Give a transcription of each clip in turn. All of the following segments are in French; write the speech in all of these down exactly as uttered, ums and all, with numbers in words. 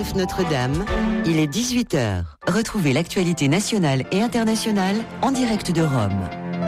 R F Notre-Dame, il est dix-huit heures. Retrouvez l'actualité nationale et internationale en direct de Rome.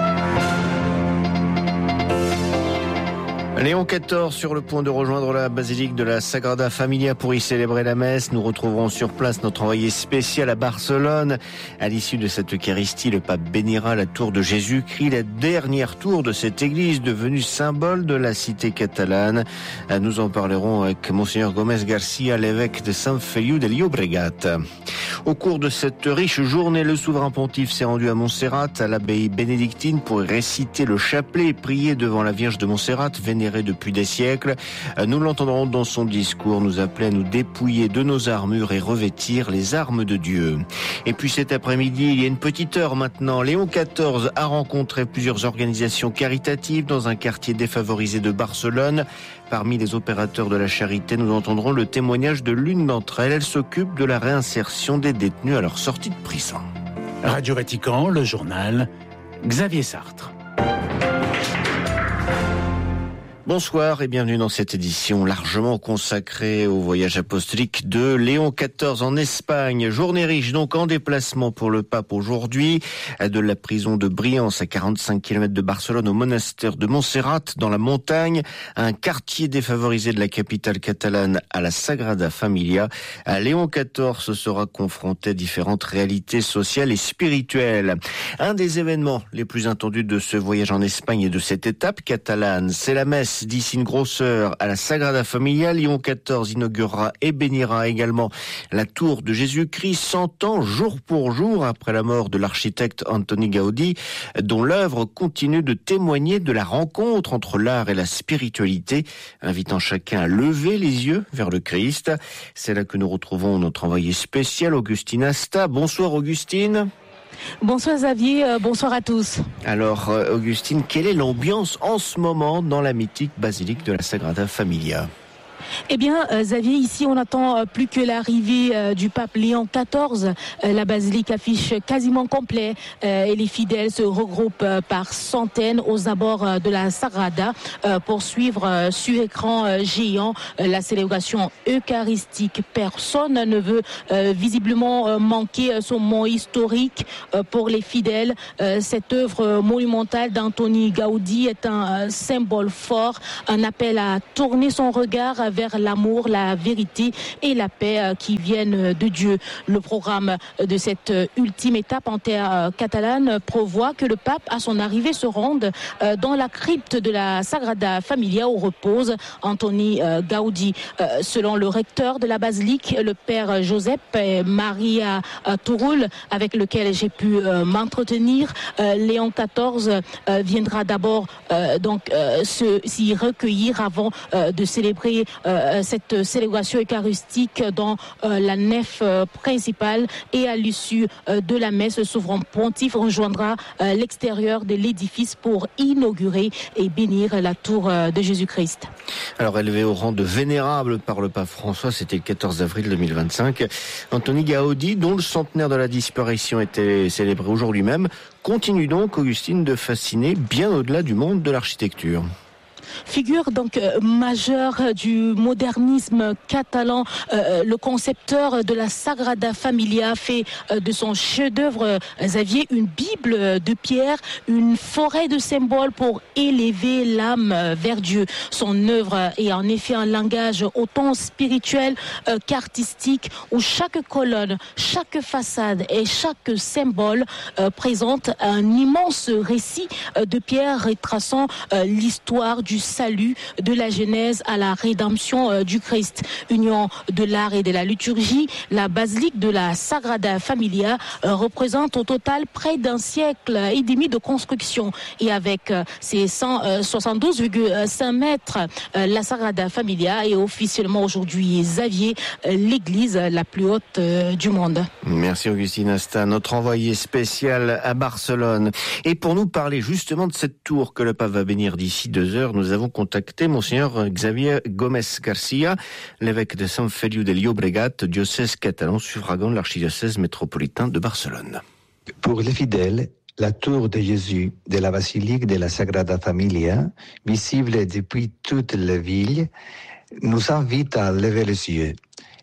Léon quatorze sur le point de rejoindre la basilique de la Sagrada Familia pour y célébrer la messe. Nous retrouverons sur place notre envoyé spécial à Barcelone. À l'issue de cette Eucharistie, le pape bénira la tour de Jésus-Christ, la dernière tour de cette église devenue symbole de la cité catalane. Nous en parlerons avec Monseigneur Gómez Garcia, l'évêque de Sant Feliu de Llobregat. Au cours de cette riche journée, le souverain pontife s'est rendu à Montserrat, à l'abbaye bénédictine, pour réciter le chapelet et prier devant la Vierge de Montserrat, vénérée depuis des siècles. Nous l'entendrons dans son discours nous appeler à nous dépouiller de nos armures et revêtir les armes de Dieu. Et puis cet après-midi, il y a une petite heure maintenant, Léon quatorze a rencontré plusieurs organisations caritatives dans un quartier défavorisé de Barcelone. Parmi les opérateurs de la charité, nous entendrons le témoignage de l'une d'entre elles. Elle s'occupe de la réinsertion des détenus à leur sortie de prison. Radio Vatican, le journal, Xavier Sartre. Bonsoir et bienvenue dans cette édition largement consacrée au voyage apostolique de Léon quatorze en Espagne. Journée riche donc en déplacement pour le pape aujourd'hui, de la prison de Briance à quarante-cinq kilomètres de Barcelone au monastère de Montserrat dans la montagne, un quartier défavorisé de la capitale catalane à la Sagrada Familia. Léon quatorze sera confronté à différentes réalités sociales et spirituelles. Un des événements les plus attendus de ce voyage en Espagne et de cette étape catalane, c'est la messe d'ici une grosse heure à la Sagrada Familia. Léon quatorze inaugurera et bénira également la tour de Jésus-Christ, cent ans jour pour jour après la mort de l'architecte Antoni Gaudí, dont l'œuvre continue de témoigner de la rencontre entre l'art et la spiritualité, invitant chacun à lever les yeux vers le Christ. C'est là que nous retrouvons notre envoyé spécial, Augustine Asta. Bonsoir Augustine. Bonsoir Xavier, euh, bonsoir à tous. Alors euh, Augustine, quelle est l'ambiance en ce moment dans la mythique basilique de la Sagrada Familia ? Eh bien, euh, Xavier, ici, on attend euh, plus que l'arrivée euh, du pape Léon quatorze. Euh, la basilique affiche quasiment complet euh, et les fidèles se regroupent euh, par centaines aux abords euh, de la Sagrada euh, pour suivre euh, sur écran euh, géant euh, la célébration eucharistique. Personne ne veut euh, visiblement euh, manquer ce moment historique euh, pour les fidèles. Euh, cette œuvre monumentale d'Antoni Gaudí est un euh, symbole fort, un appel à tourner son regard vers l'amour, la vérité et la paix qui viennent de Dieu. Le programme de cette ultime étape en terre catalane prévoit que le pape, à son arrivée, se rende dans la crypte de la Sagrada Familia où repose Antoni Gaudí. Selon le recteur de la basilique, le père Josep Maria Turull, avec lequel j'ai pu m'entretenir, Léon quatorze viendra d'abord donc s'y recueillir avant de célébrer Euh, cette célébration eucharistique dans euh, la nef euh, principale, et à l'issue euh, de la messe, le souverain pontife rejoindra euh, l'extérieur de l'édifice pour inaugurer et bénir la tour euh, de Jésus-Christ. Alors élevé au rang de vénérable par le pape François, c'était le quatorze avril deux mille vingt-cinq, Antoni Gaudí, dont le centenaire de la disparition était célébré aujourd'hui même, continue donc, Augustine, de fasciner bien au-delà du monde de l'architecture. Figure donc euh, majeure du modernisme catalan, euh, le concepteur de la Sagrada Familia fait euh, de son chef-d'œuvre, euh, Xavier, une Bible de pierre, une forêt de symboles pour élever l'âme euh, vers Dieu. Son œuvre est en effet un langage autant spirituel euh, qu'artistique, où chaque colonne, chaque façade et chaque symbole euh, présente un immense récit euh, de pierre retraçant euh, l'histoire du salut, de la Genèse à la rédemption euh, du Christ. Union de l'art et de la liturgie, la basilique de la Sagrada Familia euh, représente au total près d'un siècle et demi de construction, et avec euh, ses cent soixante-douze virgule cinq mètres, euh, la Sagrada Familia est officiellement aujourd'hui, Xavier, euh, l'église la plus haute euh, du monde. Merci Augustine Asta, notre envoyé spécial à Barcelone. Et pour nous parler justement de cette tour que le pape va bénir d'ici deux heures, nous avons contacté Monseigneur Xavier Gómez Garcia, l'évêque de Sant Feliu de Llobregat, diocèse catalan suffragant de l'archidiocèse métropolitain de Barcelone. Pour les fidèles, la tour de Jésus de la basilique de la Sagrada Familia, visible depuis toute la ville, nous invite à lever les yeux.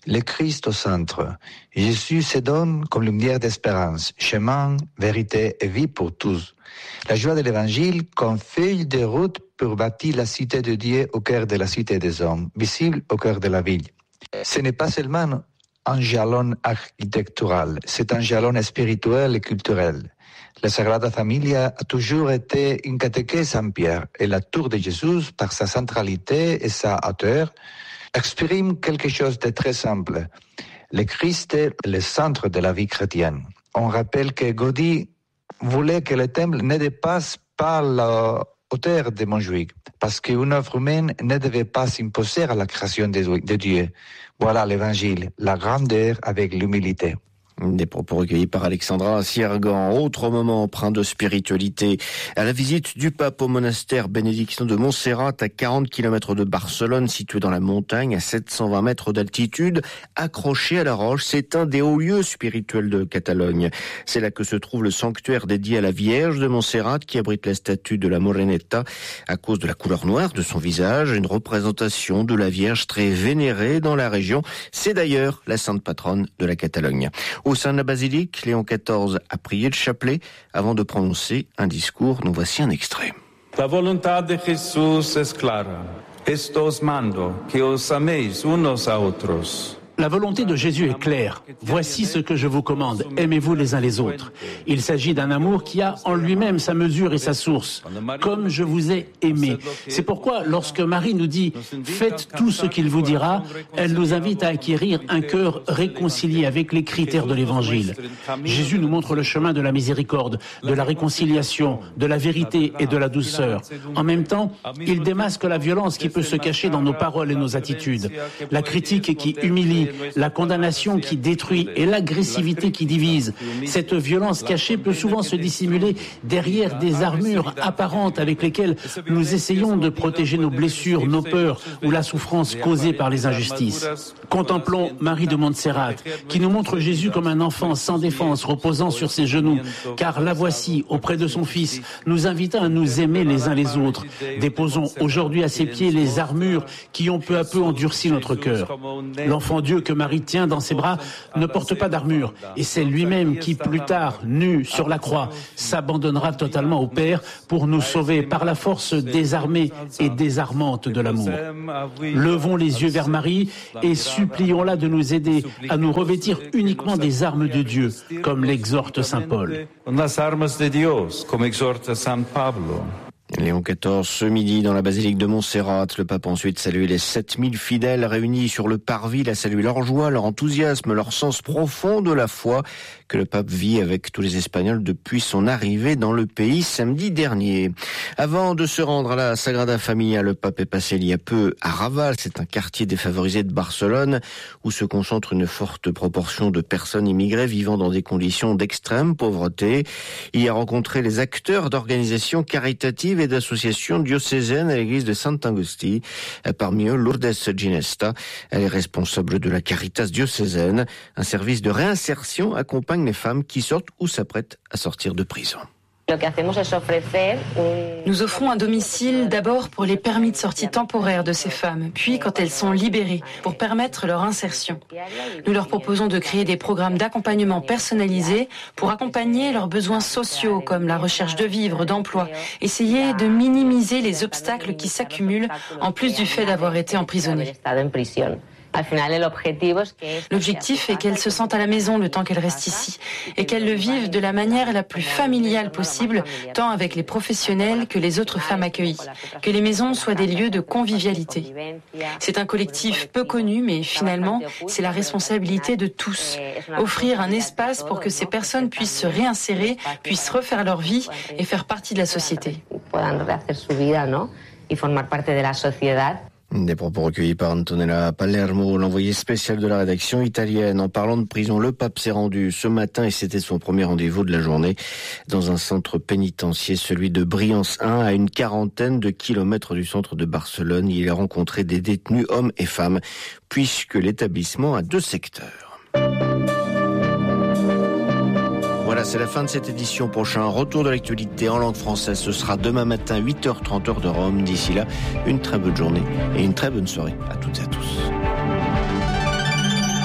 Le Christ au centre. Jésus se donne comme lumière d'espérance, chemin, vérité et vie pour tous. La joie de l'Évangile comme feuille de route pour bâtir la cité de Dieu au cœur de la cité des hommes, visible au cœur de la ville. Ce n'est pas seulement un jalon architectural, c'est un jalon spirituel et culturel. La Sagrada Familia a toujours été une catéchèse en pierre et la tour de Jésus, par sa centralité et sa hauteur, exprime quelque chose de très simple. Le Christ est le centre de la vie chrétienne. On rappelle que Gaudí voulait que le temple ne dépasse pas la hauteur de Montjuïc, parce qu'une œuvre humaine ne devait pas s'imposer à la création de Dieu. Voilà l'Évangile, la grandeur avec l'humilité. Des propos recueillis par Alexandra Siergan. Autre moment empreint de spiritualité. À la visite du pape au monastère bénédictin de Montserrat, à quarante kilomètres de Barcelone, situé dans la montagne, à sept cent vingt mètres d'altitude, accroché à la roche. C'est un des hauts lieux spirituels de Catalogne. C'est là que se trouve le sanctuaire dédié à la Vierge de Montserrat, qui abrite la statue de la Moreneta. À cause de la couleur noire de son visage, une représentation de la Vierge très vénérée dans la région. C'est d'ailleurs la sainte patronne de la Catalogne. Au sein de la basilique, Léon quatorze a prié le chapelet avant de prononcer un discours. Nous voici un extrait. La voluntad de Jesús es clara. Esto os mando, que os améis unos a otros. La volonté de Jésus est claire. Voici ce que je vous commande. Aimez-vous les uns les autres. Il s'agit d'un amour qui a en lui-même sa mesure et sa source. Comme je vous ai aimé. C'est pourquoi, lorsque Marie nous dit « Faites tout ce qu'il vous dira », elle nous invite à acquérir un cœur réconcilié avec les critères de l'Évangile. Jésus nous montre le chemin de la miséricorde, de la réconciliation, de la vérité et de la douceur. En même temps, il démasque la violence qui peut se cacher dans nos paroles et nos attitudes. La critique qui humilie, la condamnation qui détruit et l'agressivité qui divise. Cette violence cachée peut souvent se dissimuler derrière des armures apparentes avec lesquelles nous essayons de protéger nos blessures, nos peurs ou la souffrance causée par les injustices. Contemplons Marie de Montserrat, qui nous montre Jésus comme un enfant sans défense, reposant sur ses genoux, car la voici auprès de son Fils, nous invitant à nous aimer les uns les autres. Déposons aujourd'hui à ses pieds les armures qui ont peu à peu endurci notre cœur. L'enfant Dieu que Marie tient dans ses bras ne porte pas d'armure, et c'est lui-même qui, plus tard, nu sur la croix, s'abandonnera totalement au Père pour nous sauver par la force désarmée et désarmante de l'amour. Levons les yeux vers Marie et supplions-la de nous aider à nous revêtir uniquement des armes de Dieu, comme l'exhorte saint Paul. Léon quatorze, ce midi, dans la basilique de Montserrat, le pape a ensuite salué les sept mille fidèles réunis sur le parvis. Il a salué leur joie, leur enthousiasme, leur sens profond de la foi que le pape vit avec tous les Espagnols depuis son arrivée dans le pays samedi dernier. Avant de se rendre à la Sagrada Familia, le pape est passé il y a peu à Raval. C'est un quartier défavorisé de Barcelone où se concentre une forte proportion de personnes immigrées vivant dans des conditions d'extrême pauvreté. Il y a rencontré les acteurs d'organisations caritatives et d'associations diocésaines à l'église de Sant'Agustí. Parmi eux, Lourdes Ginesta. Elle est responsable de la Caritas diocésaine. Un service de réinsertion accompagne les femmes qui sortent ou s'apprêtent à sortir de prison. Nous offrons un domicile d'abord pour les permis de sortie temporaires de ces femmes, puis quand elles sont libérées, pour permettre leur insertion. Nous leur proposons de créer des programmes d'accompagnement personnalisés pour accompagner leurs besoins sociaux comme la recherche de vivres, d'emploi, essayer de minimiser les obstacles qui s'accumulent en plus du fait d'avoir été emprisonnées. L'objectif est qu'elles se sentent à la maison le temps qu'elles restent ici et qu'elles le vivent de la manière la plus familiale possible, tant avec les professionnels que les autres femmes accueillies. Que les maisons soient des lieux de convivialité. C'est un collectif peu connu, mais finalement, c'est la responsabilité de tous. Offrir un espace pour que ces personnes puissent se réinsérer, puissent refaire leur vie et faire partie de la société. Des propos recueillis par Antonella Palermo, l'envoyé spécial de la rédaction italienne. En parlant de prison, le pape s'est rendu ce matin et c'était son premier rendez-vous de la journée dans un centre pénitentiaire, celui de Briançon un, à une quarantaine de kilomètres du centre de Barcelone. Il a rencontré des détenus, hommes et femmes, puisque l'établissement a deux secteurs. Voilà, c'est la fin de cette édition. Prochain retour de l'actualité en langue française, ce sera demain matin, huit heures trente heure de Rome. D'ici là, une très bonne journée et une très bonne soirée à toutes et à tous.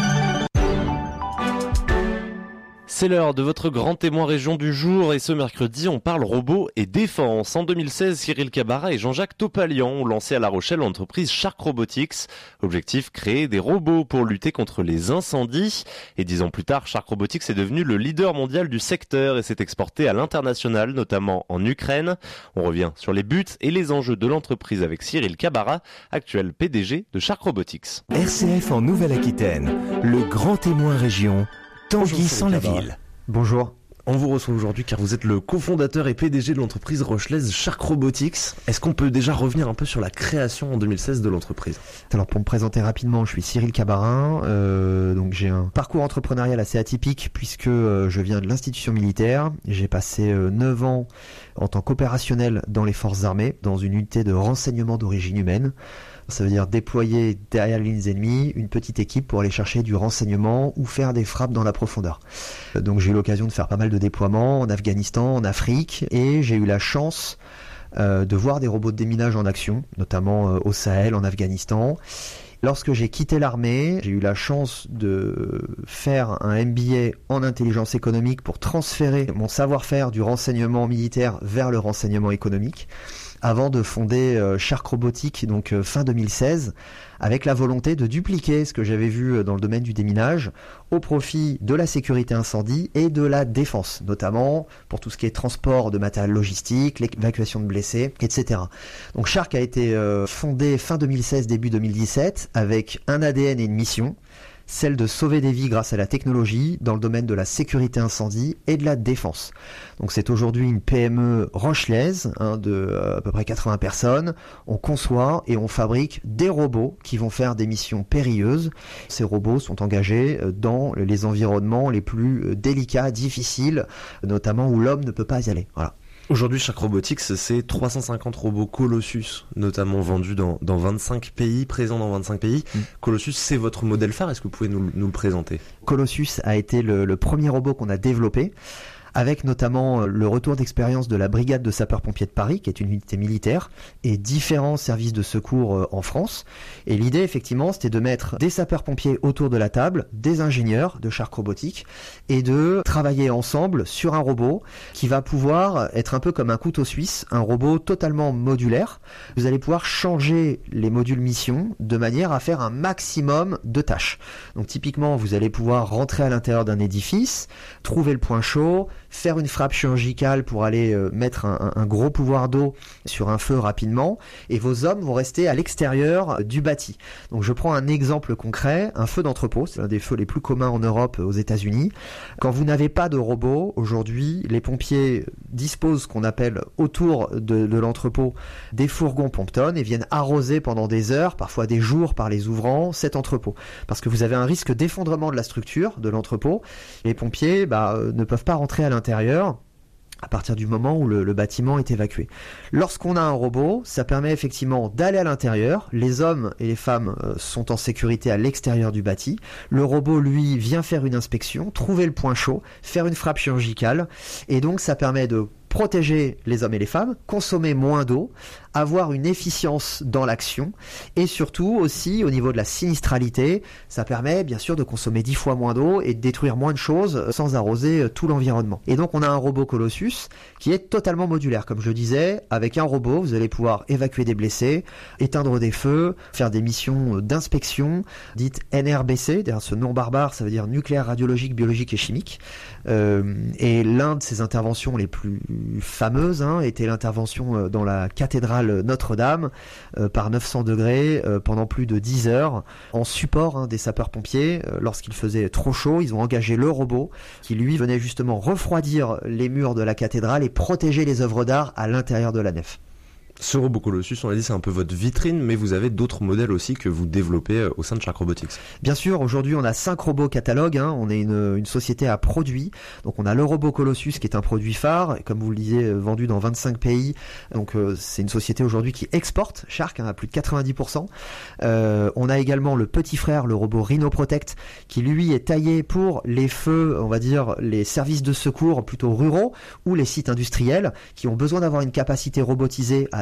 C'est l'heure de votre grand témoin région du jour et ce mercredi on parle robots et défense. En deux mille seize, Cyril Cabarat et Jean-Jacques Topalian ont lancé à La Rochelle l'entreprise Shark Robotics. Objectif, créer des robots pour lutter contre les incendies. Et dix ans plus tard, Shark Robotics est devenu le leader mondial du secteur et s'est exporté à l'international, notamment en Ukraine. On revient sur les buts et les enjeux de l'entreprise avec Cyril Cabarat, actuel P D G de Shark Robotics. R C F en Nouvelle-Aquitaine, le grand témoin région. Tanguy sans la ville. Bonjour. On vous reçoit aujourd'hui car vous êtes le cofondateur et P D G de l'entreprise rochelaise Shark Robotics. Est-ce qu'on peut déjà revenir un peu sur la création en deux mille seize de l'entreprise ? Alors pour me présenter rapidement, je suis Cyril Cabarat. Euh, donc j'ai un parcours entrepreneurial assez atypique puisque euh, je viens de l'institution militaire. J'ai passé euh, neuf ans en tant qu'opérationnel dans les forces armées, dans une unité de renseignement d'origine humaine. Ça veut dire déployer derrière les lignes ennemies une petite équipe pour aller chercher du renseignement ou faire des frappes dans la profondeur. Donc j'ai eu l'occasion de faire pas mal de déploiements en Afghanistan, en Afrique, et j'ai eu la chance euh, de voir des robots de déminage en action, notamment euh, au Sahel, en Afghanistan. Lorsque j'ai quitté l'armée, j'ai eu la chance de faire un M B A en intelligence économique pour transférer mon savoir-faire du renseignement militaire vers le renseignement économique, avant de fonder euh, Shark Robotics, donc euh, fin deux mille seize, avec la volonté de dupliquer ce que j'avais vu dans le domaine du déminage au profit de la sécurité incendie et de la défense, notamment pour tout ce qui est transport de matériel logistique, l'évacuation de blessés, et cetera. Donc Shark a été euh, fondé fin deux mille seize, début deux mille dix-sept, avec un A D N et une mission, celle de sauver des vies grâce à la technologie dans le domaine de la sécurité incendie et de la défense. Donc c'est aujourd'hui une P M E rochelaise hein, de euh, à peu près quatre-vingts personnes. On conçoit et on fabrique des robots qui vont faire des missions périlleuses. Ces robots sont engagés dans les environnements les plus délicats, difficiles, notamment où l'homme ne peut pas y aller. Voilà. Aujourd'hui, Shark Robotics, c'est trois cent cinquante robots Colossus, notamment vendus dans, dans vingt-cinq pays, présents dans vingt-cinq pays. Mmh. Colossus, c'est votre modèle phare. Est-ce que vous pouvez nous, nous le présenter ? Colossus a été le, le premier robot qu'on a développé, avec notamment le retour d'expérience de la brigade de sapeurs-pompiers de Paris, qui est une unité militaire, et différents services de secours en France. Et l'idée, effectivement, c'était de mettre des sapeurs-pompiers autour de la table, des ingénieurs de Shark Robotics, et de travailler ensemble sur un robot qui va pouvoir être un peu comme un couteau suisse, un robot totalement modulaire. Vous allez pouvoir changer les modules mission de manière à faire un maximum de tâches. Donc typiquement, vous allez pouvoir rentrer à l'intérieur d'un édifice, trouver le point chaud, faire une frappe chirurgicale pour aller euh, mettre un, un, un gros pouvoir d'eau sur un feu rapidement, et vos hommes vont rester à l'extérieur du bâti. Donc je prends un exemple concret, un feu d'entrepôt, c'est l'un des feux les plus communs en Europe, aux États-Unis. Quand vous n'avez pas de robot, aujourd'hui, les pompiers disposent ce qu'on appelle autour de, de l'entrepôt des fourgons pompe-tonnes et viennent arroser pendant des heures, parfois des jours par les ouvrants, cet entrepôt. Parce que vous avez un risque d'effondrement de la structure de l'entrepôt. Les pompiers bah, ne peuvent pas rentrer à l'intérieur à partir du moment où le, le bâtiment est évacué. Lorsqu'on a un robot, ça permet effectivement d'aller à l'intérieur. Les hommes et les femmes euh, sont en sécurité à l'extérieur du bâti. Le robot, lui, vient faire une inspection, trouver le point chaud, faire une frappe chirurgicale. Et donc, ça permet de protéger les hommes et les femmes, consommer moins d'eau, avoir une efficience dans l'action, et surtout aussi au niveau de la sinistralité, ça permet bien sûr de consommer dix fois moins d'eau et de détruire moins de choses sans arroser tout l'environnement. Et donc on a un robot Colossus qui est totalement modulaire, comme je le disais. Avec un robot, vous allez pouvoir évacuer des blessés, éteindre des feux, faire des missions d'inspection dites N R B C, d'ailleurs ce nom barbare, ça veut dire nucléaire, radiologique, biologique et chimique. Euh, et l'un de ces interventions les plus fameuse hein, était l'intervention dans la cathédrale Notre-Dame euh, par neuf cents degrés euh, pendant plus de dix heures en support hein, des sapeurs-pompiers. Euh, lorsqu'il faisait trop chaud, ils ont engagé le robot qui lui venait justement refroidir les murs de la cathédrale et protéger les œuvres d'art à l'intérieur de la nef. Ce robot Colossus, on l'a dit, c'est un peu votre vitrine, mais vous avez d'autres modèles aussi que vous développez au sein de Shark Robotics. Bien sûr, aujourd'hui on a cinq robots catalogues, hein. On est une, une société à produits. Donc on a le robot Colossus qui est un produit phare, comme vous le disiez, vendu dans vingt-cinq pays. Donc euh, c'est une société aujourd'hui qui exporte Shark hein, à plus de quatre-vingt-dix pour cent. Euh, on a également le petit frère, le robot Rhino Protect, qui lui est taillé pour les feux, on va dire les services de secours plutôt ruraux ou les sites industriels qui ont besoin d'avoir une capacité robotisée à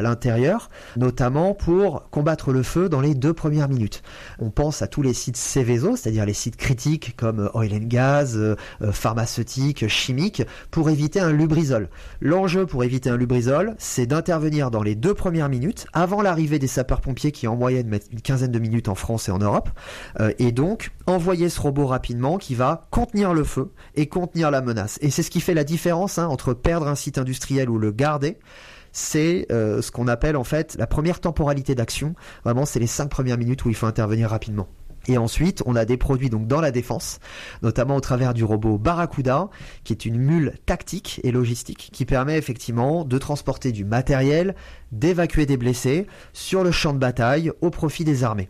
l'intérieur, notamment pour combattre le feu dans les deux premières minutes. On pense à tous les sites Seveso, c'est-à-dire les sites critiques comme oil and gas, euh, pharmaceutiques, chimiques, pour éviter un lubrizol. L'enjeu pour éviter un lubrizol, c'est d'intervenir dans les deux premières minutes, avant l'arrivée des sapeurs-pompiers qui en moyenne mettent une quinzaine de minutes en France et en Europe, euh, et donc envoyer ce robot rapidement qui va contenir le feu et contenir la menace. Et c'est ce qui fait la différence hein, entre perdre un site industriel ou le garder. C'est euh, ce qu'on appelle en fait la première temporalité d'action. Vraiment, c'est les cinq premières minutes où il faut intervenir rapidement. Et ensuite, on a des produits donc dans la défense, notamment au travers du robot Barracuda, qui est une mule tactique et logistique qui permet effectivement de transporter du matériel, d'évacuer des blessés sur le champ de bataille au profit des armées.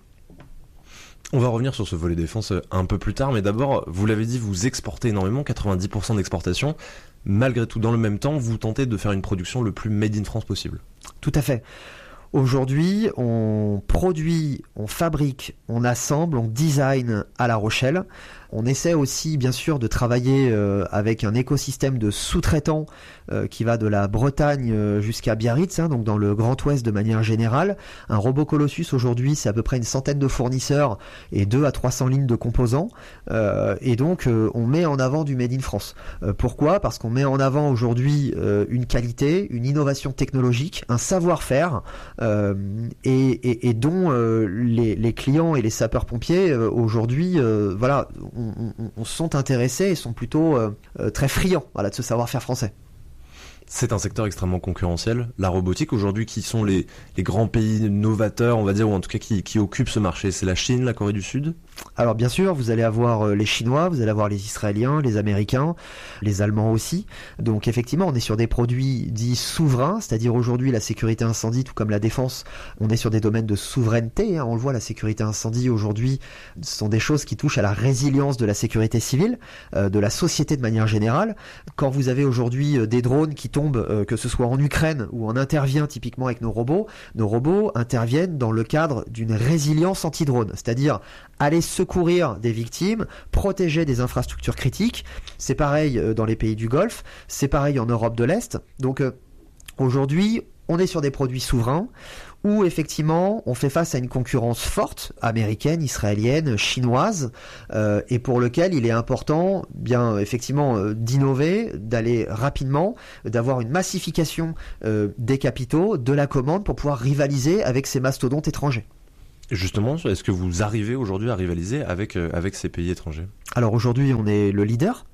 On va revenir sur ce volet défense un peu plus tard, mais d'abord, vous l'avez dit, vous exportez énormément, quatre-vingt-dix pour cent d'exportation. Malgré tout, dans le même temps, vous tentez de faire une production le plus made in France possible. Tout à fait. Aujourd'hui, on produit, on fabrique, on assemble, on design à La Rochelle. On essaie aussi, bien sûr, de travailler euh, avec un écosystème de sous-traitants euh, qui va de la Bretagne euh, jusqu'à Biarritz, hein, donc dans le Grand Ouest de manière générale. Un robot Colossus, aujourd'hui, c'est à peu près une centaine de fournisseurs et deux à trois cents lignes de composants. Euh, et donc, euh, on met en avant du Made in France. Euh, pourquoi ? Parce qu'on met en avant aujourd'hui euh, une qualité, une innovation technologique, un savoir-faire euh, et, et, et dont euh, les, les clients et les sapeurs-pompiers, euh, aujourd'hui, euh, voilà, on On, on, on sont intéressés et sont plutôt euh, euh, très friands voilà, de ce savoir-faire français. C'est un secteur extrêmement concurrentiel, la robotique. Aujourd'hui, qui sont les, les grands pays novateurs, on va dire, ou en tout cas qui, qui occupent ce marché ? C'est la Chine, la Corée du Sud ? Alors bien sûr, vous allez avoir les Chinois, vous allez avoir les Israéliens, les Américains, les Allemands aussi. Donc effectivement, on est sur des produits dits souverains, c'est-à-dire aujourd'hui la sécurité incendie, tout comme la défense, on est sur des domaines de souveraineté. Hein. On le voit, la sécurité incendie aujourd'hui, ce sont des choses qui touchent à la résilience de la sécurité civile, euh, de la société de manière générale. Quand vous avez aujourd'hui euh, des drones qui tombent, euh, que ce soit en Ukraine où on intervient typiquement avec nos robots, nos robots interviennent dans le cadre d'une résilience anti-drone, c'est-à-dire aller secourir des victimes, protéger des infrastructures critiques. C'est pareil dans les pays du Golfe, c'est pareil en Europe de l'Est. Donc euh, aujourd'hui, on est sur des produits souverains où effectivement on fait face à une concurrence forte, américaine, israélienne, chinoise, euh, et pour lequel il est important, bien effectivement, euh, d'innover, d'aller rapidement, d'avoir une massification euh, des capitaux, de la commande pour pouvoir rivaliser avec ces mastodontes étrangers. Justement, est-ce que vous arrivez aujourd'hui à rivaliser avec, euh, avec ces pays étrangers ? Alors aujourd'hui, on est le leader.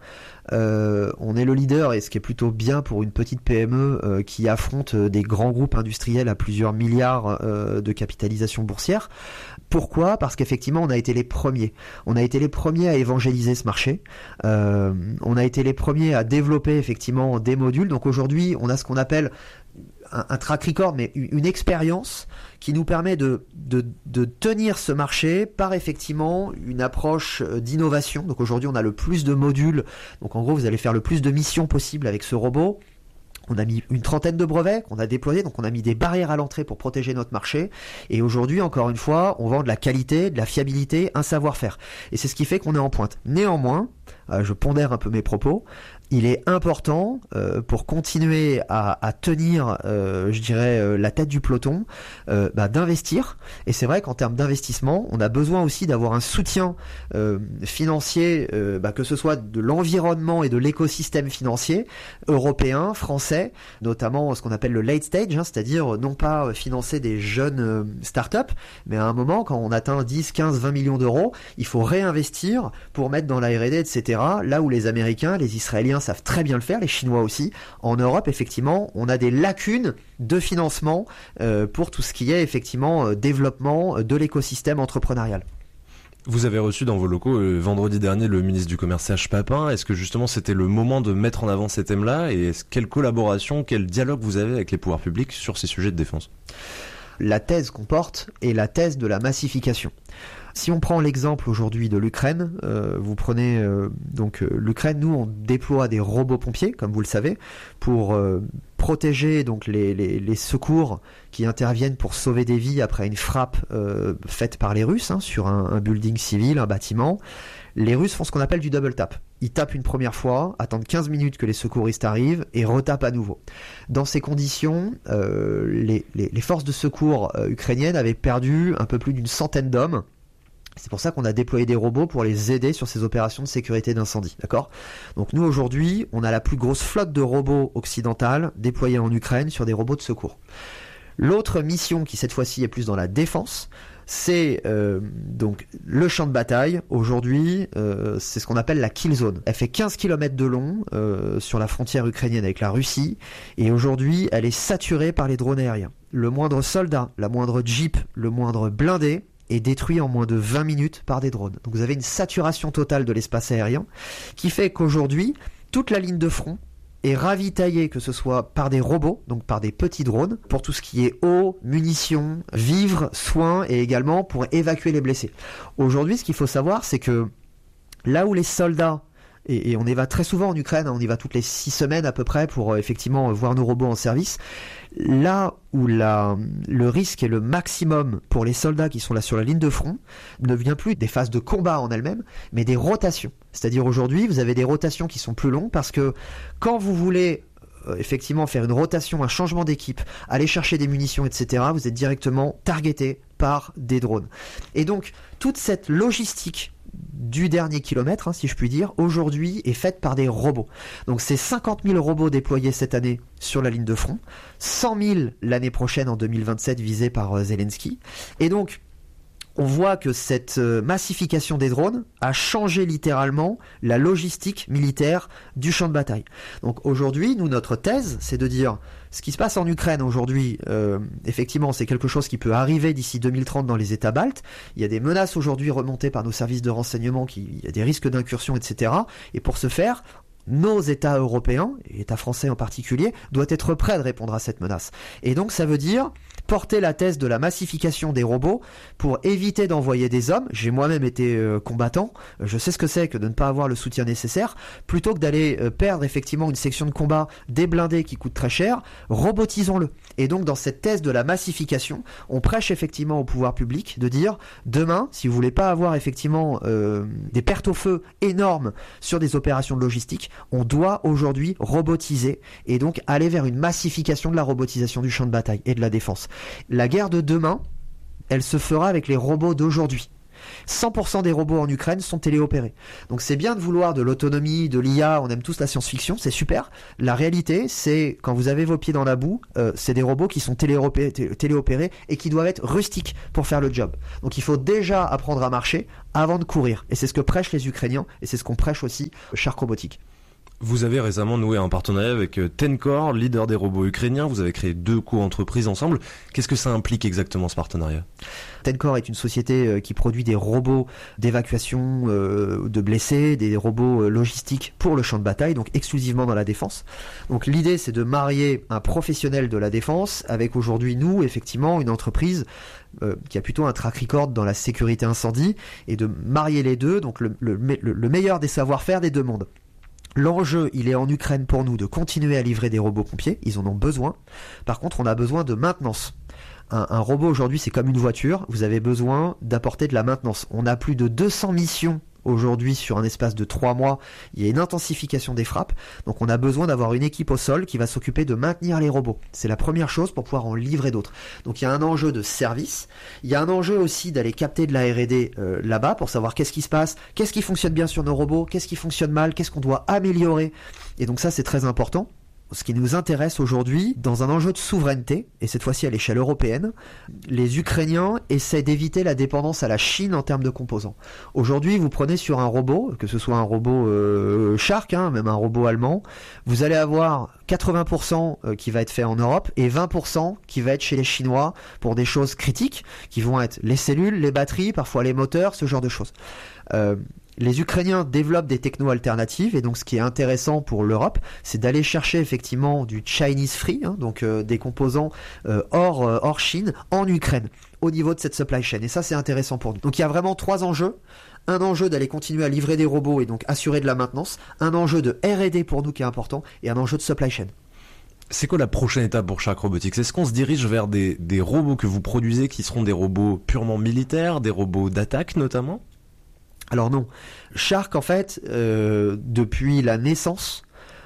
Euh, on est le leader, et ce qui est plutôt bien pour une petite P M E euh, qui affronte des grands groupes industriels à plusieurs milliards euh, de capitalisation boursière. Pourquoi ? Parce qu'effectivement, on a été les premiers. On a été les premiers à évangéliser ce marché. Euh, on a été les premiers à développer effectivement des modules. Donc aujourd'hui, on a ce qu'on appelle un, un track record, mais une expérience qui nous permet de, de, de tenir ce marché par effectivement une approche d'innovation. Donc aujourd'hui, on a le plus de modules. Donc en gros, vous allez faire le plus de missions possible avec ce robot. On a mis une trentaine de brevets qu'on a déployés, donc on a mis des barrières à l'entrée pour protéger notre marché. Et aujourd'hui, encore une fois, on vend de la qualité, de la fiabilité, un savoir-faire. Et c'est ce qui fait qu'on est en pointe. Néanmoins, euh, je pondère un peu mes propos, il est important euh, pour continuer à, à tenir, euh, je dirais, euh, la tête du peloton, euh, bah, d'investir. Et c'est vrai qu'en termes d'investissement, on a besoin aussi d'avoir un soutien euh, financier, euh, bah, que ce soit de l'environnement et de l'écosystème financier européen, français, notamment ce qu'on appelle le late stage, hein, c'est-à-dire non pas financer des jeunes euh, startups, mais à un moment, quand on atteint dix, quinze, vingt millions d'euros, il faut réinvestir pour mettre dans la R et D, et cetera. Là où les Américains, les Israéliens savent très bien le faire, les Chinois aussi. En Europe, effectivement, on a des lacunes de financement euh, pour tout ce qui est effectivement euh, développement de l'écosystème entrepreneurial. Vous avez reçu dans vos locaux euh, vendredi dernier le ministre du Commerce Serge Papin. Est-ce que justement c'était le moment de mettre en avant ces thèmes-là, et est-ce, quelle collaboration, quel dialogue vous avez avec les pouvoirs publics sur ces sujets de défense ? La thèse qu'on porte est la thèse de la massification. Si on prend l'exemple aujourd'hui de l'Ukraine, euh, vous prenez euh, donc euh, l'Ukraine, nous on déploie des robots pompiers, comme vous le savez, pour euh, protéger donc les, les, les secours qui interviennent pour sauver des vies après une frappe euh, faite par les Russes hein, sur un, un building civil, un bâtiment. Les Russes font ce qu'on appelle du double tap. Ils tapent une première fois, attendent quinze minutes que les secouristes arrivent et retapent à nouveau. Dans ces conditions, euh, les, les, les forces de secours euh, ukrainiennes avaient perdu un peu plus d'une centaine d'hommes. C'est pour ça qu'on a déployé des robots pour les aider sur ces opérations de sécurité d'incendie, d'accord ? Donc nous aujourd'hui, on a la plus grosse flotte de robots occidentales déployés en Ukraine sur des robots de secours. L'autre mission qui cette fois-ci est plus dans la défense, c'est euh, donc le champ de bataille. Aujourd'hui, euh, c'est ce qu'on appelle la kill zone. Elle fait quinze kilomètres de long euh, sur la frontière ukrainienne avec la Russie, et aujourd'hui, elle est saturée par les drones aériens. Le moindre soldat, la moindre jeep, le moindre blindé est détruit en moins de vingt minutes par des drones. Donc vous avez une saturation totale de l'espace aérien qui fait qu'aujourd'hui, toute la ligne de front est ravitaillée, que ce soit par des robots, donc par des petits drones, pour tout ce qui est eau, munitions, vivres, soins, et également pour évacuer les blessés. Aujourd'hui, ce qu'il faut savoir, c'est que là où les soldats, et, et on y va très souvent en Ukraine, on y va toutes les six semaines à peu près pour euh, effectivement voir nos robots en service, là où la, le risque est le maximum pour les soldats qui sont là sur la ligne de front ne vient plus des phases de combat en elles-mêmes, mais des rotations. C'est-à-dire aujourd'hui, vous avez des rotations qui sont plus longues parce que quand vous voulez euh, effectivement faire une rotation, un changement d'équipe, aller chercher des munitions, et cetera, vous êtes directement targeté par des drones. Et donc, toute cette logistique du dernier kilomètre, hein, si je puis dire, aujourd'hui est faite par des robots. Donc c'est cinquante mille robots déployés cette année sur la ligne de front, cent mille l'année prochaine en deux mille vingt-sept visés par euh, Zelensky. Et donc on voit que cette euh, massification des drones a changé littéralement la logistique militaire du champ de bataille. Donc aujourd'hui, nous, notre thèse, c'est de dire ce qui se passe en Ukraine aujourd'hui, euh, effectivement, c'est quelque chose qui peut arriver d'ici deux mille trente dans les États baltes. Il y a des menaces aujourd'hui remontées par nos services de renseignement, qui, il y a des risques d'incursion, et cetera. Et pour ce faire, nos États européens, et l'État français en particulier, doivent être prêts de répondre à cette menace. Et donc ça veut dire porter la thèse de la massification des robots pour éviter d'envoyer des hommes. J'ai moi-même été euh, combattant, je sais ce que c'est que de ne pas avoir le soutien nécessaire, plutôt que d'aller euh, perdre effectivement une section de combat, des blindés qui coûtent très cher, robotisons-le. Et donc dans cette thèse de la massification, on prêche effectivement au pouvoir public de dire demain, si vous voulez pas avoir effectivement euh, des pertes au feu énormes sur des opérations de logistique, on doit aujourd'hui robotiser et donc aller vers une massification de la robotisation du champ de bataille et de la défense. La guerre de demain, elle se fera avec les robots d'aujourd'hui. cent pour cent des robots en Ukraine sont téléopérés. Donc c'est bien de vouloir de l'autonomie, de l'I A, on aime tous la science-fiction, c'est super. La réalité, c'est quand vous avez vos pieds dans la boue, euh, c'est des robots qui sont téléopérés, téléopérés et qui doivent être rustiques pour faire le job. Donc il faut déjà apprendre à marcher avant de courir. Et c'est ce que prêchent les Ukrainiens et c'est ce qu'on prêche aussi Shark Robotics. Vous avez récemment noué un partenariat avec Tencor, leader des robots ukrainiens. Vous avez créé deux co-entreprises ensemble. Qu'est-ce que ça implique exactement, ce partenariat ? Tencor est une société qui produit des robots d'évacuation euh, de blessés, des robots logistiques pour le champ de bataille, donc exclusivement dans la défense. Donc l'idée, c'est de marier un professionnel de la défense avec aujourd'hui, nous, effectivement, une entreprise euh, qui a plutôt un track record dans la sécurité incendie, et de marier les deux, donc le, le, le, le meilleur des savoir-faire des deux mondes. L'enjeu, il est en Ukraine pour nous de continuer à livrer des robots pompiers, ils en ont besoin. Par contre, on a besoin de maintenance. Un, un robot aujourd'hui, c'est comme une voiture, vous avez besoin d'apporter de la maintenance. On a plus de deux cents missions aujourd'hui sur un espace de trois mois, il y a une intensification des frappes, donc on a besoin d'avoir une équipe au sol qui va s'occuper de maintenir les robots. C'est la première chose pour pouvoir en livrer d'autres. Donc il y a un enjeu de service, il y a un enjeu aussi d'aller capter de la R et D euh, là-bas pour savoir qu'est-ce qui se passe, qu'est-ce qui fonctionne bien sur nos robots, qu'est-ce qui fonctionne mal, qu'est-ce qu'on doit améliorer. Et donc ça, c'est très important. Ce qui nous intéresse aujourd'hui, dans un enjeu de souveraineté, et cette fois-ci à l'échelle européenne, les Ukrainiens essaient d'éviter la dépendance à la Chine en termes de composants. Aujourd'hui, vous prenez sur un robot, que ce soit un robot euh, Shark, hein, même un robot allemand, vous allez avoir quatre-vingts pour cent qui va être fait en Europe et vingt pour cent qui va être chez les Chinois pour des choses critiques, qui vont être les cellules, les batteries, parfois les moteurs, ce genre de choses. Euh, Les Ukrainiens développent des technos alternatives et donc ce qui est intéressant pour l'Europe, c'est d'aller chercher effectivement du Chinese free, hein, donc euh, des composants euh, hors, euh, hors Chine en Ukraine. au niveau de cette supply chain. Et ça, c'est intéressant pour nous. Donc il y a vraiment trois enjeux. Un enjeu d'aller continuer à livrer des robots et donc assurer de la maintenance. Un enjeu de R et D pour nous qui est important. Et un enjeu de supply chain. C'est quoi la prochaine étape pour Shark Robotics? Est-ce qu'on se dirige vers des, des robots que vous produisez qui seront des robots purement militaires, des robots d'attaque notamment? Alors non. Shark, en fait, euh, depuis la naissance,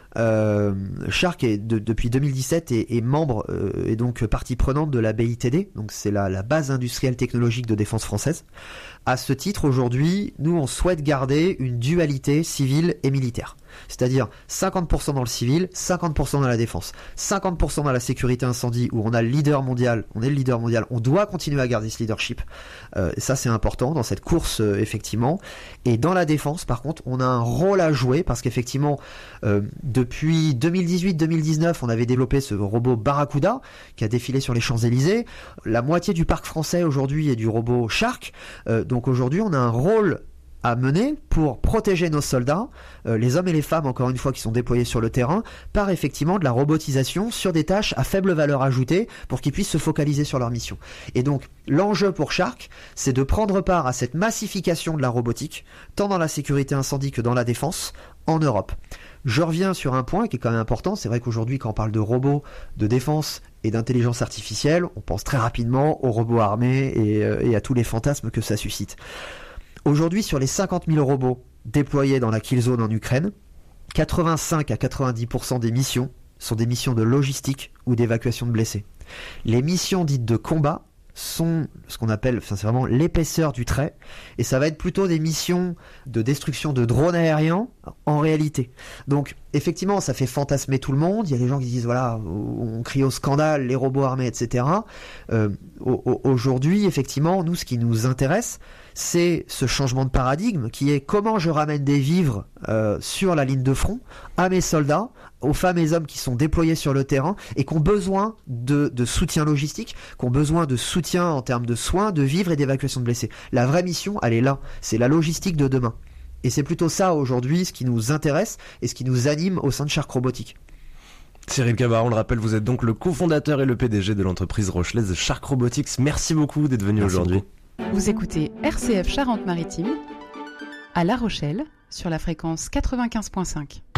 euh, Shark est de, depuis deux mille dix-sept est, est membre euh, et donc partie prenante de la B I T D, donc c'est la, la base industrielle technologique de défense française. À ce titre, aujourd'hui, nous on souhaite garder une dualité civile et militaire. C'est-à-dire cinquante pour cent dans le civil, cinquante pour cent dans la défense, cinquante pour cent dans la sécurité incendie où on a le leader mondial, on est le leader mondial, on doit continuer à garder ce leadership. Euh, ça c'est important dans cette course euh, effectivement. Et dans la défense par contre, on a un rôle à jouer parce qu'effectivement euh, depuis deux mille dix-huit deux mille dix-neuf, on avait développé ce robot Barracuda qui a défilé sur les Champs-Élysées. La moitié du parc français aujourd'hui est du robot Shark. Euh, donc aujourd'hui, on a un rôle à mener pour protéger nos soldats, euh, les hommes et les femmes encore une fois qui sont déployés sur le terrain, par effectivement de la robotisation sur des tâches à faible valeur ajoutée pour qu'ils puissent se focaliser sur leur mission. Et donc l'enjeu pour Shark, c'est de prendre part à cette massification de la robotique, tant dans la sécurité incendie que dans la défense, en Europe. Je reviens sur un point qui est quand même important, c'est vrai qu'aujourd'hui quand on parle de robots, de défense et d'intelligence artificielle, on pense très rapidement aux robots armés et, euh, et à tous les fantasmes que ça suscite. Aujourd'hui, sur les cinquante mille robots déployés dans la kill zone en Ukraine, quatre-vingt-cinq à quatre-vingt-dix pour cent des missions sont des missions de logistique ou d'évacuation de blessés. Les missions dites de combat sont ce qu'on appelle, enfin c'est vraiment l'épaisseur du trait, et ça va être plutôt des missions de destruction de drones aériens en réalité. Donc effectivement, ça fait fantasmer tout le monde. Il y a des gens qui disent voilà, on crie au scandale, les robots armés, et cetera. Euh, aujourd'hui, effectivement, nous, ce qui nous intéresse, c'est ce changement de paradigme qui est comment je ramène des vivres euh, sur la ligne de front à mes soldats, aux femmes et hommes qui sont déployés sur le terrain et qui ont besoin de, de soutien logistique, qui ont besoin de soutien en termes de soins, de vivres et d'évacuation de blessés. La vraie mission, elle est là. C'est la logistique de demain. Et c'est plutôt ça aujourd'hui ce qui nous intéresse et ce qui nous anime au sein de Shark Robotics. Cyril Cabaret, on le rappelle, vous êtes donc le cofondateur et le P D G de l'entreprise rochelaise Shark Robotics. Merci beaucoup d'être venu Merci aujourd'hui. Beaucoup. Vous écoutez R C F Charente-Maritime à La Rochelle sur la fréquence quatre-vingt-quinze virgule cinq.